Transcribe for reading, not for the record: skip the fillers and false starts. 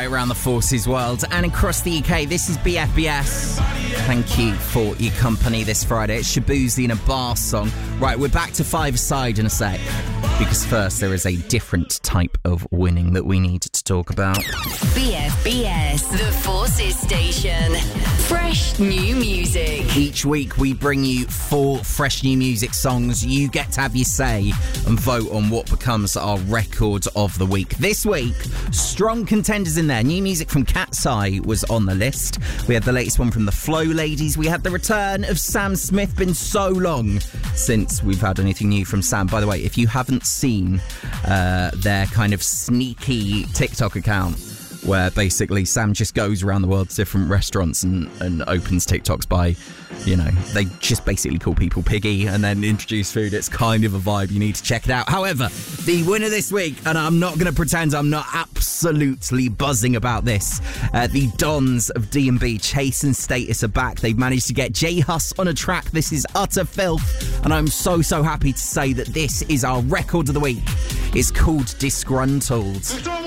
right around the Forces world and across the UK. This is BFBS. Thank you for your company this Friday. It's Shaboozey and a bar song. Right, we're back to five-a-side in a sec. Because first, there is a different type of winning that we need to talk about. BFBS, the Forces Station. Fresh new music. Each week, we bring you 4 fresh new music songs. You get to have your say and vote on what becomes our record of the week. This week, strong contenders in there. New music from Cat's Eye was on the list. We had the latest one from the Flow Ladies. We had the return of Sam Smith. Been so long since we've had anything new from Sam. By the way, if you haven't seen their kind of sneaky TikTok account where basically Sam just goes around the world to different restaurants and opens TikToks by, you know, they just basically call people piggy and then introduce food. It's kind of a vibe. You need to check it out. However, the winner this week, and I'm not going to pretend I'm not absolutely buzzing about this, the Dons of D&B, Chase and Status are back. They've managed to get J Hus on a track. This is utter filth, and I'm so happy to say that this is our record of the week. It's called Disgruntled.